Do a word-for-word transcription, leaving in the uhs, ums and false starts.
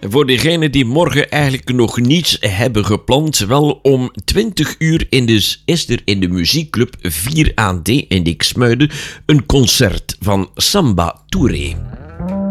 Voor degenen die morgen eigenlijk nog niets hebben gepland, wel om twintig uur in de, is er in de muziekclub vier A D in Dixmuiden een concert van Samba Touré.